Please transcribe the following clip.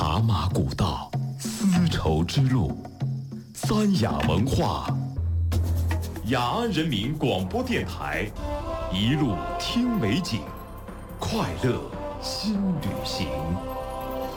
茶马古道，丝绸之路，三雅文化。雅安人民广播电台，一路听美景，快乐新旅行。